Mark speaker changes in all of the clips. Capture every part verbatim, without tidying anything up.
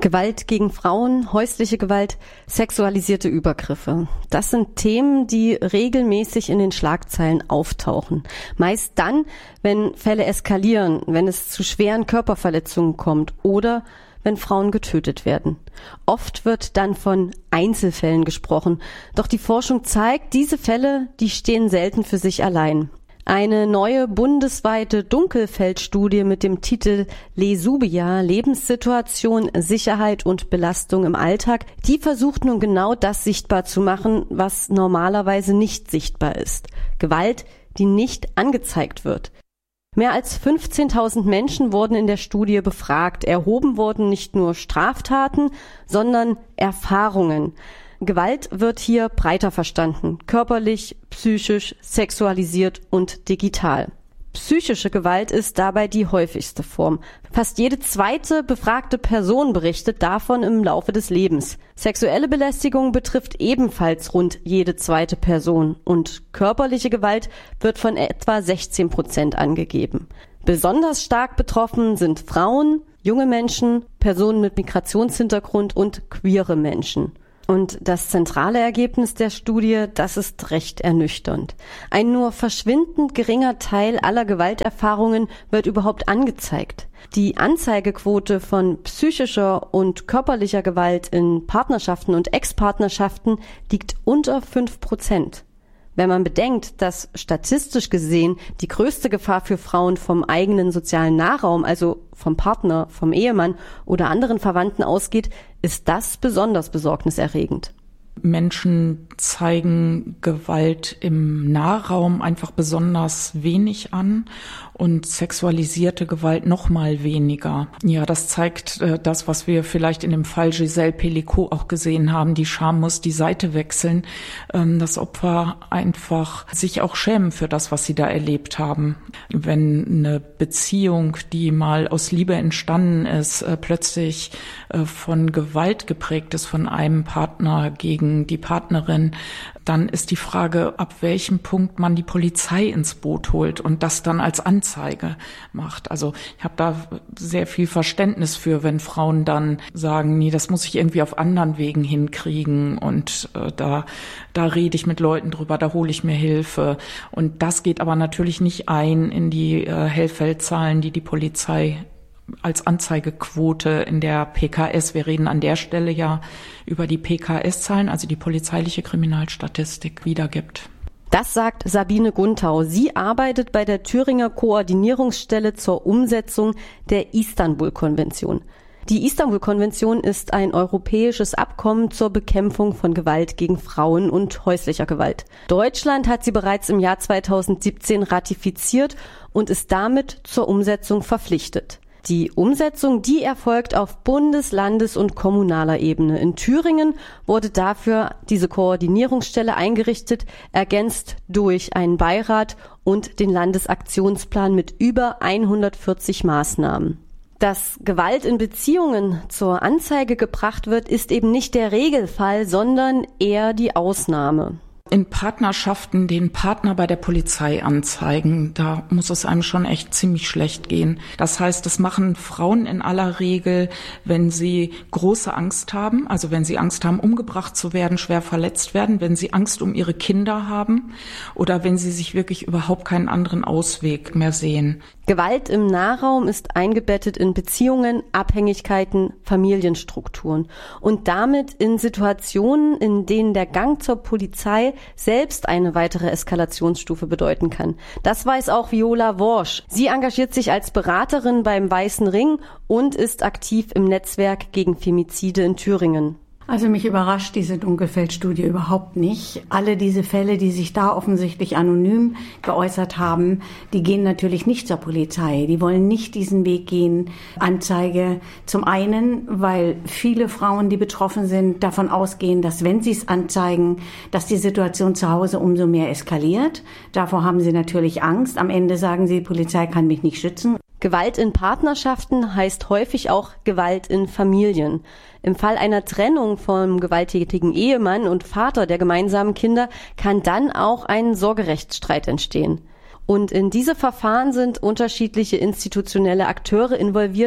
Speaker 1: Gewalt gegen Frauen, häusliche Gewalt, sexualisierte Übergriffe. Das sind Themen, die regelmäßig in den Schlagzeilen auftauchen. Meist dann, wenn Fälle eskalieren, wenn es zu schweren Körperverletzungen kommt oder wenn Frauen getötet werden. Oft wird dann von Einzelfällen gesprochen. Doch die Forschung zeigt, diese Fälle, die stehen selten für sich allein. Eine neue bundesweite Dunkelfeldstudie mit dem Titel Lesubia, Lebenssituation, Sicherheit und Belastung im Alltag, die versucht nun genau das sichtbar zu machen, was normalerweise nicht sichtbar ist. Gewalt, die nicht angezeigt wird. Mehr als fünfzehntausend Menschen wurden in der Studie befragt. Erhoben wurden nicht nur Straftaten, sondern Erfahrungen. Gewalt wird hier breiter verstanden, körperlich, psychisch, sexualisiert und digital. Psychische Gewalt ist dabei die häufigste Form. Fast jede zweite befragte Person berichtet davon im Laufe des Lebens. Sexuelle Belästigung betrifft ebenfalls rund jede zweite Person und körperliche Gewalt wird von etwa sechzehn Prozent angegeben. Besonders stark betroffen sind Frauen, junge Menschen, Personen mit Migrationshintergrund und queere Menschen. Und das zentrale Ergebnis der Studie, das ist recht ernüchternd. Ein nur verschwindend geringer Teil aller Gewalterfahrungen wird überhaupt angezeigt. Die Anzeigequote von psychischer und körperlicher Gewalt in Partnerschaften und Ex-Partnerschaften liegt unter fünf Prozent. Wenn man bedenkt, dass statistisch gesehen die größte Gefahr für Frauen vom eigenen sozialen Nahraum, also vom Partner, vom Ehemann oder anderen Verwandten ausgeht, ist das besonders besorgniserregend.
Speaker 2: Menschen zeigen Gewalt im Nahraum einfach besonders wenig an und sexualisierte Gewalt noch mal weniger. Ja, das zeigt äh, das, was wir vielleicht in dem Fall Giselle Pelicot auch gesehen haben. Die Scham muss die Seite wechseln. Ähm, das Opfer einfach sich auch schämen für das, was sie da erlebt haben. Wenn eine Beziehung, die mal aus Liebe entstanden ist, äh, plötzlich äh, von Gewalt geprägt ist, von einem Partner gegen die Partnerin, dann ist die Frage, ab welchem Punkt man die Polizei ins Boot holt und das dann als Anzeige macht. Also ich habe da sehr viel Verständnis für, wenn Frauen dann sagen, nee, das muss ich irgendwie auf anderen Wegen hinkriegen und äh, da da rede ich mit Leuten drüber, da hole ich mir Hilfe. Und das geht aber natürlich nicht ein in die äh, Hellfeldzahlen, die die Polizei als Anzeigequote in der P K S. Wir reden an der Stelle ja über die P K S-Zahlen, also die polizeiliche Kriminalstatistik, wiedergibt.
Speaker 1: Das sagt Sabine Guntau. Sie arbeitet bei der Thüringer Koordinierungsstelle zur Umsetzung der Istanbul-Konvention. Die Istanbul-Konvention ist ein europäisches Abkommen zur Bekämpfung von Gewalt gegen Frauen und häuslicher Gewalt. Deutschland hat sie bereits im Jahr zweitausendsiebzehn ratifiziert und ist damit zur Umsetzung verpflichtet. Die Umsetzung, die erfolgt auf Bundes-, Landes- und kommunaler Ebene. In Thüringen wurde dafür diese Koordinierungsstelle eingerichtet, ergänzt durch einen Beirat und den Landesaktionsplan mit über hundertvierzig Maßnahmen. Dass Gewalt in Beziehungen zur Anzeige gebracht wird, ist eben nicht der Regelfall, sondern eher die Ausnahme.
Speaker 2: In Partnerschaften den Partner bei der Polizei anzeigen, da muss es einem schon echt ziemlich schlecht gehen. Das heißt, das machen Frauen in aller Regel, wenn sie große Angst haben, also wenn sie Angst haben, umgebracht zu werden, schwer verletzt werden, wenn sie Angst um ihre Kinder haben oder wenn sie sich wirklich überhaupt keinen anderen Ausweg mehr sehen.
Speaker 1: Gewalt im Nahraum ist eingebettet in Beziehungen, Abhängigkeiten, Familienstrukturen und damit in Situationen, in denen der Gang zur Polizei selbst eine weitere Eskalationsstufe bedeuten kann. Das weiß auch Viola Worsch. Sie engagiert sich als Beraterin beim Weißen Ring und ist aktiv im Netzwerk gegen Femizide in Thüringen.
Speaker 3: Also mich überrascht diese Dunkelfeldstudie überhaupt nicht. Alle diese Fälle, die sich da offensichtlich anonym geäußert haben, die gehen natürlich nicht zur Polizei. Die wollen nicht diesen Weg gehen, Anzeige. Zum einen, weil viele Frauen, die betroffen sind, davon ausgehen, dass wenn sie es anzeigen, dass die Situation zu Hause umso mehr eskaliert. Davor haben sie natürlich Angst. Am Ende sagen sie, die Polizei kann mich nicht schützen.
Speaker 1: Gewalt in Partnerschaften heißt häufig auch Gewalt in Familien. Im Fall einer Trennung vom gewalttätigen Ehemann und Vater der gemeinsamen Kinder kann dann auch ein Sorgerechtsstreit entstehen. Und in diese Verfahren sind unterschiedliche institutionelle Akteure involviert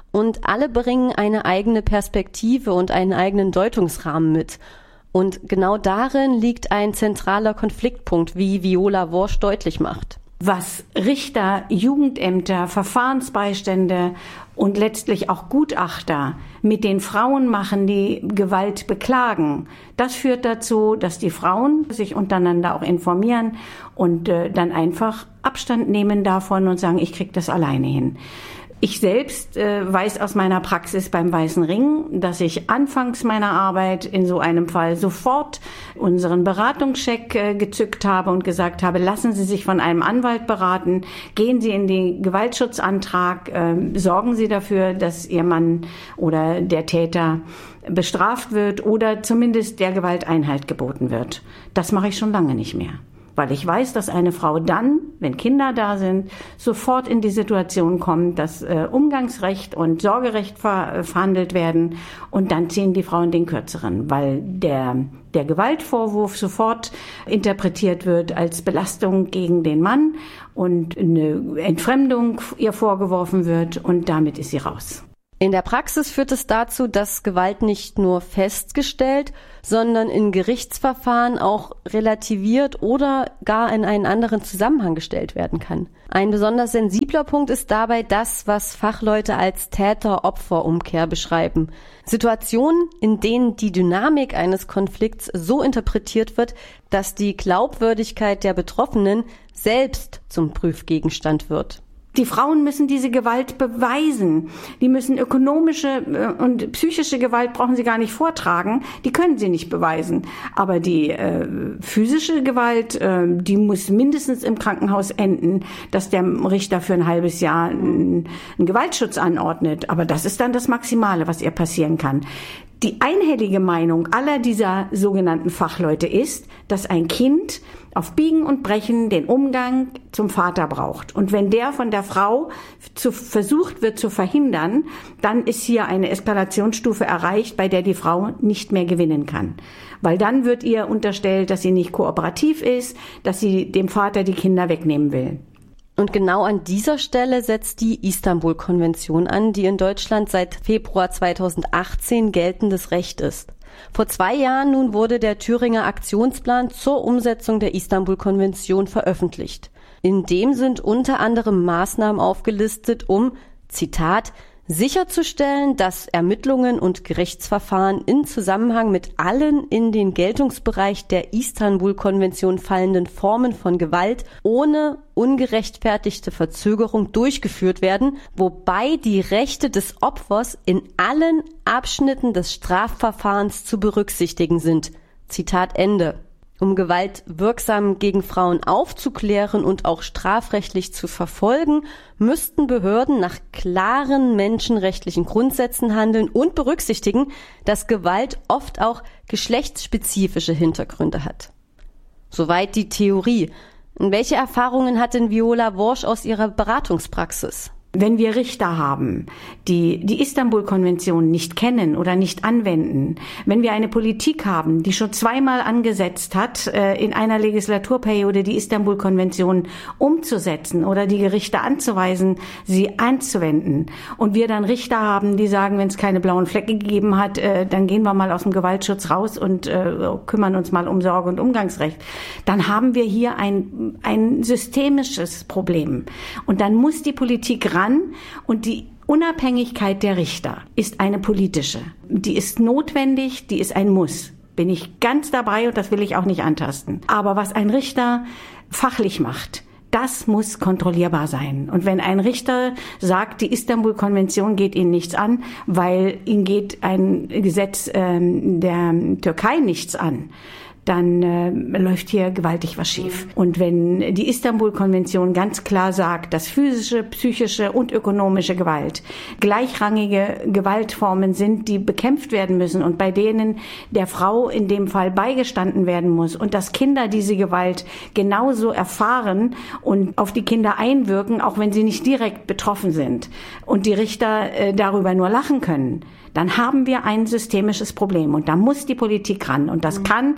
Speaker 1: und alle bringen eine eigene Perspektive und einen eigenen Deutungsrahmen mit. Und genau darin liegt ein zentraler Konfliktpunkt, wie Viola Worsch deutlich macht.
Speaker 3: Was Richter, Jugendämter, Verfahrensbeistände und letztlich auch Gutachter mit den Frauen machen, die Gewalt beklagen, das führt dazu, dass die Frauen sich untereinander auch informieren und äh, dann einfach Abstand nehmen davon und sagen, ich krieg das alleine hin. Ich selbst äh, weiß aus meiner Praxis beim Weißen Ring, dass ich anfangs meiner Arbeit in so einem Fall sofort unseren Beratungscheck äh, gezückt habe und gesagt habe, lassen Sie sich von einem Anwalt beraten, gehen Sie in den Gewaltschutzantrag, äh, sorgen Sie dafür, dass Ihr Mann oder der Täter bestraft wird oder zumindest der Gewalt Einhalt geboten wird. Das mache ich schon lange nicht mehr. Weil ich weiß, dass eine Frau dann, wenn Kinder da sind, sofort in die Situation kommt, dass äh, Umgangsrecht und Sorgerecht ver- äh, verhandelt werden und dann ziehen die Frauen den Kürzeren, weil der, der Gewaltvorwurf sofort interpretiert wird als Belastung gegen den Mann und eine Entfremdung ihr vorgeworfen wird und damit ist sie raus.
Speaker 1: In der Praxis führt es dazu, dass Gewalt nicht nur festgestellt, sondern in Gerichtsverfahren auch relativiert oder gar in einen anderen Zusammenhang gestellt werden kann. Ein besonders sensibler Punkt ist dabei das, was Fachleute als Täter-Opfer-Umkehr beschreiben. Situationen, in denen die Dynamik eines Konflikts so interpretiert wird, dass die Glaubwürdigkeit der Betroffenen selbst zum Prüfgegenstand wird.
Speaker 3: Die Frauen müssen diese Gewalt beweisen. Die müssen ökonomische und psychische Gewalt brauchen sie gar nicht vortragen. Die können sie nicht beweisen. Aber die äh, physische Gewalt, äh, die muss mindestens im Krankenhaus enden, dass der Richter für ein halbes Jahr einen, einen Gewaltschutz anordnet. Aber das ist dann das Maximale, was ihr passieren kann. Die einhellige Meinung aller dieser sogenannten Fachleute ist, dass ein Kind auf Biegen und Brechen den Umgang zum Vater braucht. Und wenn der von der Frau zu, versucht wird zu verhindern, dann ist hier eine Eskalationsstufe erreicht, bei der die Frau nicht mehr gewinnen kann. Weil dann wird ihr unterstellt, dass sie nicht kooperativ ist, dass sie dem Vater die Kinder wegnehmen will.
Speaker 1: Und genau an dieser Stelle setzt die Istanbul-Konvention an, die in Deutschland seit Februar zweitausendachtzehn geltendes Recht ist. Vor zwei Jahren nun wurde der Thüringer Aktionsplan zur Umsetzung der Istanbul-Konvention veröffentlicht. In dem sind unter anderem Maßnahmen aufgelistet, um, Zitat, sicherzustellen, dass Ermittlungen und Gerichtsverfahren in Zusammenhang mit allen in den Geltungsbereich der Istanbul-Konvention fallenden Formen von Gewalt ohne ungerechtfertigte Verzögerung durchgeführt werden, wobei die Rechte des Opfers in allen Abschnitten des Strafverfahrens zu berücksichtigen sind. Zitat Ende. Um Gewalt wirksam gegen Frauen aufzuklären und auch strafrechtlich zu verfolgen, müssten Behörden nach klaren menschenrechtlichen Grundsätzen handeln und berücksichtigen, dass Gewalt oft auch geschlechtsspezifische Hintergründe hat. Soweit die Theorie. Welche Erfahrungen hat denn Viola Worsch aus ihrer Beratungspraxis?
Speaker 3: Wenn wir Richter haben, die die Istanbul-Konvention nicht kennen oder nicht anwenden, wenn wir eine Politik haben, die schon zweimal angesetzt hat, in einer Legislaturperiode die Istanbul-Konvention umzusetzen oder die Gerichte anzuweisen, sie anzuwenden, und wir dann Richter haben, die sagen, wenn es keine blauen Flecke gegeben hat, dann gehen wir mal aus dem Gewaltschutz raus und kümmern uns mal um Sorge- und Umgangsrecht, dann haben wir hier ein, ein systemisches Problem. Und dann muss die Politik ran. Und die Unabhängigkeit der Richter ist eine politische. Die ist notwendig, die ist ein Muss. Bin ich ganz dabei und das will ich auch nicht antasten. Aber was ein Richter fachlich macht, das muss kontrollierbar sein. Und wenn ein Richter sagt, die Istanbul-Konvention geht ihn nichts an, weil ihn geht ein Gesetz ähm, der Türkei nichts an, dann äh, läuft hier gewaltig was schief. Und wenn die Istanbul-Konvention ganz klar sagt, dass physische, psychische und ökonomische Gewalt gleichrangige Gewaltformen sind, die bekämpft werden müssen und bei denen der Frau in dem Fall beigestanden werden muss und dass Kinder diese Gewalt genauso erfahren und auf die Kinder einwirken, auch wenn sie nicht direkt betroffen sind und die Richter äh, darüber nur lachen können, dann haben wir ein systemisches Problem und da muss die Politik ran und das kann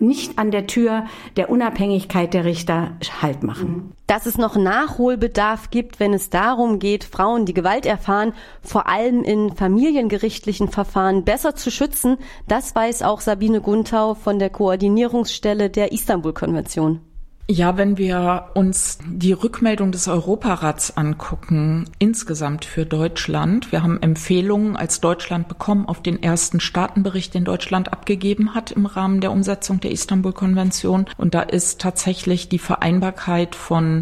Speaker 3: nicht an der Tür der Unabhängigkeit der Richter Halt machen.
Speaker 1: Dass es noch Nachholbedarf gibt, wenn es darum geht, Frauen, die Gewalt erfahren, vor allem in familiengerichtlichen Verfahren besser zu schützen, das weiß auch Sabine Guntau von der Koordinierungsstelle der Istanbul-Konvention.
Speaker 2: Ja, wenn wir uns die Rückmeldung des Europarats angucken, insgesamt für Deutschland, wir haben Empfehlungen als Deutschland bekommen auf den ersten Staatenbericht, den Deutschland abgegeben hat im Rahmen der Umsetzung der Istanbul-Konvention. Und da ist tatsächlich die Vereinbarkeit von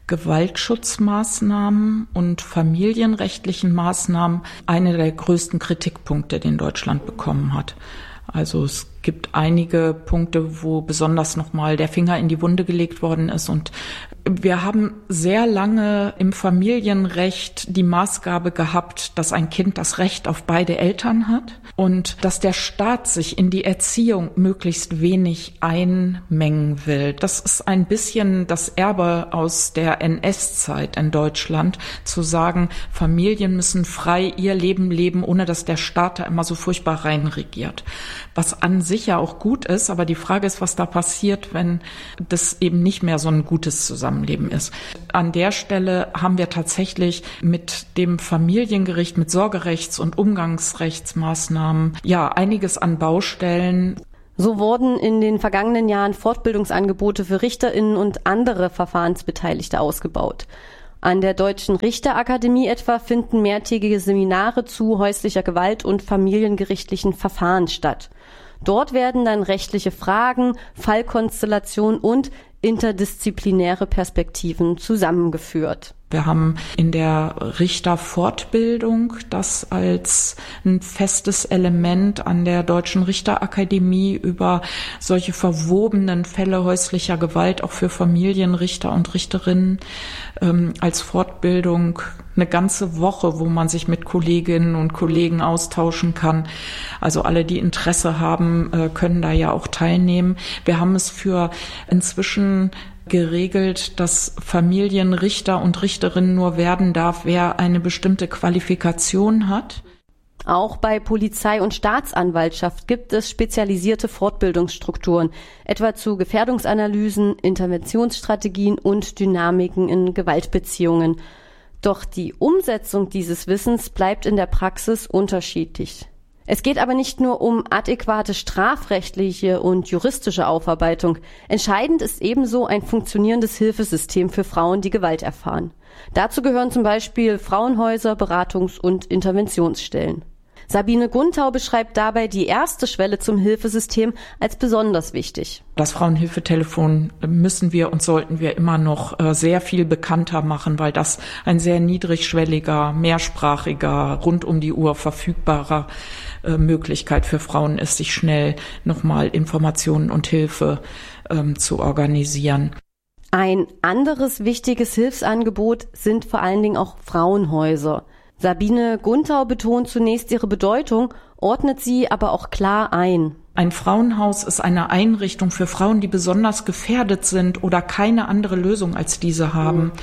Speaker 2: Gewaltschutzmaßnahmen und familienrechtlichen Maßnahmen einer der größten Kritikpunkte, den Deutschland bekommen hat. Also es gibt einige Punkte, wo besonders nochmal der Finger in die Wunde gelegt worden ist. Und wir haben sehr lange im Familienrecht die Maßgabe gehabt, dass ein Kind das Recht auf beide Eltern hat und dass der Staat sich in die Erziehung möglichst wenig einmengen will. Das ist ein bisschen das Erbe aus der N S-Zeit in Deutschland, zu sagen, Familien müssen frei ihr Leben leben, ohne dass der Staat da immer so furchtbar reinregiert. Was an sich ja auch gut ist, aber die Frage ist, was da passiert, wenn das eben nicht mehr so ein gutes Zusammenleben ist. An der Stelle haben wir tatsächlich mit dem Familiengericht, mit Sorgerechts- und Umgangsrechtsmaßnahmen, ja, einiges an Baustellen.
Speaker 1: So wurden in den vergangenen Jahren Fortbildungsangebote für RichterInnen und andere Verfahrensbeteiligte ausgebaut. An der Deutschen Richterakademie etwa finden mehrtägige Seminare zu häuslicher Gewalt und familiengerichtlichen Verfahren statt. Dort werden dann rechtliche Fragen, Fallkonstellationen und interdisziplinäre Perspektiven zusammengeführt.
Speaker 2: Wir haben in der Richterfortbildung das als ein festes Element an der Deutschen Richterakademie über solche verwobenen Fälle häuslicher Gewalt auch für Familienrichter und Richterinnen ähm, als Fortbildung eine ganze Woche, wo man sich mit Kolleginnen und Kollegen austauschen kann. Also alle, die Interesse haben, äh, können da ja auch teilnehmen. Wir haben es für inzwischen geregelt, dass Familienrichter und Richterinnen nur werden darf, wer eine bestimmte Qualifikation hat.
Speaker 1: Auch bei Polizei und Staatsanwaltschaft gibt es spezialisierte Fortbildungsstrukturen, etwa zu Gefährdungsanalysen, Interventionsstrategien und Dynamiken in Gewaltbeziehungen. Doch die Umsetzung dieses Wissens bleibt in der Praxis unterschiedlich. Es geht aber nicht nur um adäquate strafrechtliche und juristische Aufarbeitung. Entscheidend ist ebenso ein funktionierendes Hilfesystem für Frauen, die Gewalt erfahren. Dazu gehören zum Beispiel Frauenhäuser, Beratungs- und Interventionsstellen. Sabine Guntau beschreibt dabei die erste Schwelle zum Hilfesystem als besonders wichtig.
Speaker 2: Das Frauenhilfetelefon müssen wir und sollten wir immer noch sehr viel bekannter machen, weil das ein sehr niedrigschwelliger, mehrsprachiger, rund um die Uhr verfügbarer Möglichkeit für Frauen ist, sich schnell nochmal Informationen und Hilfe ähm, zu organisieren.
Speaker 1: Ein anderes wichtiges Hilfsangebot sind vor allen Dingen auch Frauenhäuser. Sabine Guntau betont zunächst ihre Bedeutung, ordnet sie aber auch klar ein.
Speaker 2: Ein Frauenhaus ist eine Einrichtung für Frauen, die besonders gefährdet sind oder keine andere Lösung als diese haben.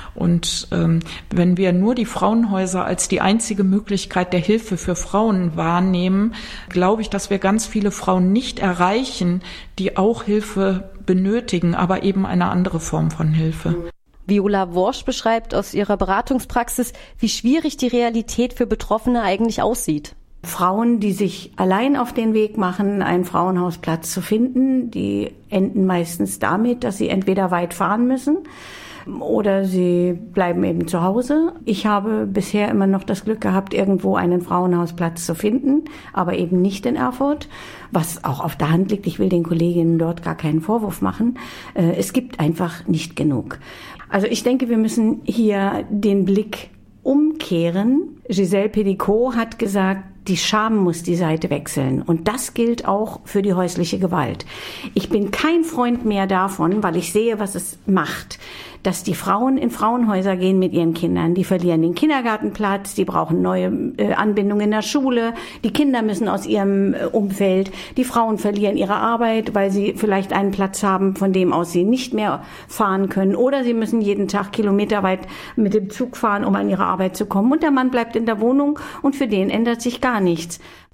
Speaker 2: Und ähm, wenn wir nur die Frauenhäuser als die einzige Möglichkeit der Hilfe für Frauen wahrnehmen, glaube ich, dass wir ganz viele Frauen nicht erreichen, die auch Hilfe benötigen, aber eben eine andere Form von Hilfe.
Speaker 1: Viola Worsch beschreibt aus ihrer Beratungspraxis, wie schwierig die Realität für Betroffene eigentlich aussieht.
Speaker 3: Frauen, die sich allein auf den Weg machen, einen Frauenhausplatz zu finden, die enden meistens damit, dass sie entweder weit fahren müssen oder sie bleiben eben zu Hause. Ich habe bisher immer noch das Glück gehabt, irgendwo einen Frauenhausplatz zu finden, aber eben nicht in Erfurt, was auch auf der Hand liegt. Ich will den Kolleginnen dort gar keinen Vorwurf machen. Es gibt einfach nicht genug. Also ich denke, wir müssen hier den Blick umkehren. Giselle Pedicot hat gesagt, die Scham muss die Seite wechseln. Und das gilt auch für die häusliche Gewalt. Ich bin kein Freund mehr davon, weil ich sehe, was es macht, dass die Frauen in Frauenhäuser gehen mit ihren Kindern. Die verlieren den Kindergartenplatz, die brauchen neue äh, Anbindungen in der Schule, die Kinder müssen aus ihrem äh, Umfeld, die Frauen verlieren ihre Arbeit, weil sie vielleicht einen Platz haben, von dem aus sie nicht mehr fahren können, oder sie müssen jeden Tag kilometerweit mit dem Zug fahren, um an ihre Arbeit zu kommen, und der Mann bleibt in der Wohnung und für den ändert sich gar nichts.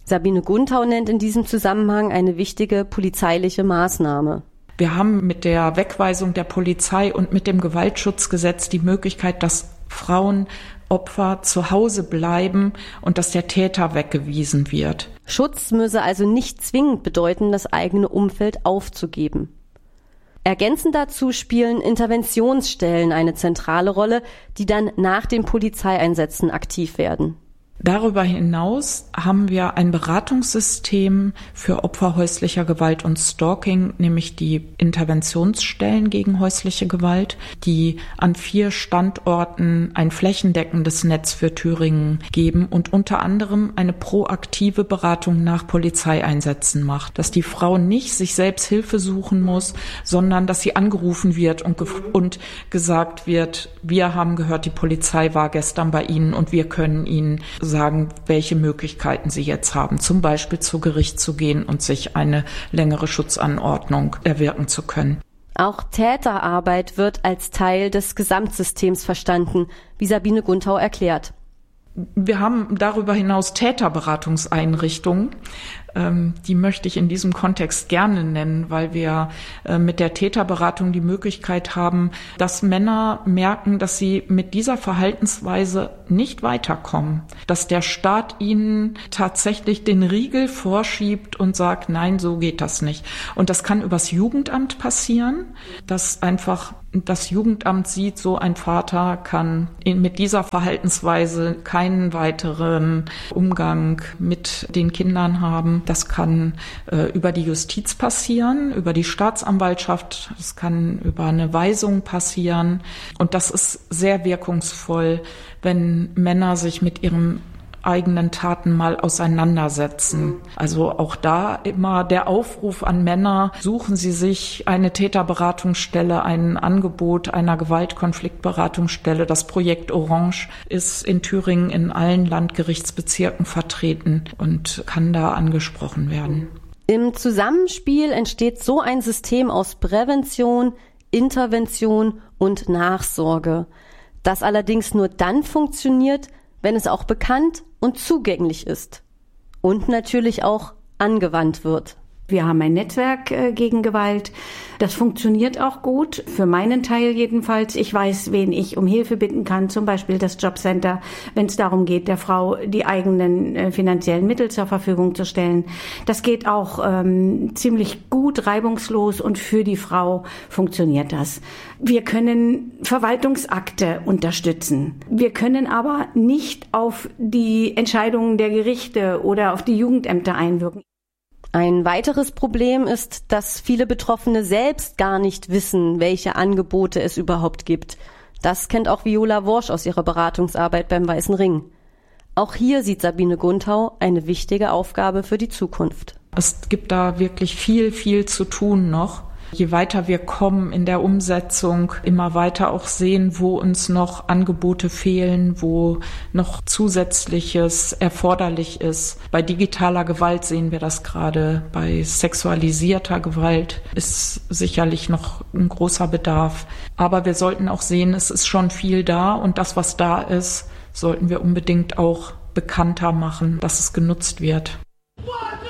Speaker 1: Sabine Guntau nennt in diesem Zusammenhang eine wichtige polizeiliche Maßnahme.
Speaker 2: Wir haben mit der Wegweisung der Polizei und mit dem Gewaltschutzgesetz die Möglichkeit, dass Frauen, Opfer zu Hause bleiben und dass der Täter weggewiesen wird.
Speaker 1: Schutz müsse also nicht zwingend bedeuten, das eigene Umfeld aufzugeben. Ergänzend dazu spielen Interventionsstellen eine zentrale Rolle, die dann nach den Polizeieinsätzen aktiv werden.
Speaker 2: Darüber hinaus haben wir ein Beratungssystem für Opfer häuslicher Gewalt und Stalking, nämlich die Interventionsstellen gegen häusliche Gewalt, die an vier Standorten ein flächendeckendes Netz für Thüringen geben und unter anderem eine proaktive Beratung nach Polizeieinsätzen macht. Dass die Frau nicht sich selbst Hilfe suchen muss, sondern dass sie angerufen wird und, ge- und gesagt wird, wir haben gehört, die Polizei war gestern bei Ihnen und wir können Ihnen sagen, welche Möglichkeiten sie jetzt haben, zum Beispiel zu Gericht zu gehen und sich eine längere Schutzanordnung erwirken zu können.
Speaker 1: Auch Täterarbeit wird als Teil des Gesamtsystems verstanden, wie Sabine Guntau erklärt.
Speaker 2: Wir haben darüber hinaus Täterberatungseinrichtungen. Ähm, die möchte ich in diesem Kontext gerne nennen, weil wir äh, mit der Täterberatung die Möglichkeit haben, dass Männer merken, dass sie mit dieser Verhaltensweise nicht weiterkommen, dass der Staat ihnen tatsächlich den Riegel vorschiebt und sagt, nein, so geht das nicht. Und das kann übers Jugendamt passieren, dass einfach das Jugendamt sieht, so ein Vater kann in, mit dieser Verhaltensweise keinen weiteren Umgang mit den Kindern haben. Das kann äh, über die Justiz passieren, über die Staatsanwaltschaft, das kann über eine Weisung passieren. Und das ist sehr wirkungsvoll, wenn Männer sich mit ihrem eigenen Taten mal auseinandersetzen. Also auch da immer der Aufruf an Männer, suchen Sie sich eine Täterberatungsstelle, ein Angebot einer Gewaltkonfliktberatungsstelle. Das Projekt Orange ist in Thüringen in allen Landgerichtsbezirken vertreten und kann da angesprochen werden.
Speaker 1: Im Zusammenspiel entsteht so ein System aus Prävention, Intervention und Nachsorge, das allerdings nur dann funktioniert, wenn es auch bekannt und zugänglich ist und natürlich auch angewandt wird.
Speaker 3: Wir haben ein Netzwerk äh, gegen Gewalt. Das funktioniert auch gut, für meinen Teil jedenfalls. Ich weiß, wen ich um Hilfe bitten kann, zum Beispiel das Jobcenter, wenn es darum geht, der Frau die eigenen äh, finanziellen Mittel zur Verfügung zu stellen. Das geht auch ähm, ziemlich gut, reibungslos und für die Frau funktioniert das. Wir können Verwaltungsakte unterstützen. Wir können aber nicht auf die Entscheidungen der Gerichte oder auf die Jugendämter einwirken.
Speaker 1: Ein weiteres Problem ist, dass viele Betroffene selbst gar nicht wissen, welche Angebote es überhaupt gibt. Das kennt auch Viola Worsch aus ihrer Beratungsarbeit beim Weißen Ring. Auch hier sieht Sabine Guntau eine wichtige Aufgabe für die Zukunft.
Speaker 2: Es gibt da wirklich viel, viel zu tun noch. Je weiter wir kommen in der Umsetzung, immer weiter auch sehen, wo uns noch Angebote fehlen, wo noch Zusätzliches erforderlich ist. Bei digitaler Gewalt sehen wir das gerade. Bei sexualisierter Gewalt ist sicherlich noch ein großer Bedarf. Aber wir sollten auch sehen, es ist schon viel da und das, was da ist, sollten wir unbedingt auch bekannter machen, dass es genutzt wird.
Speaker 4: One.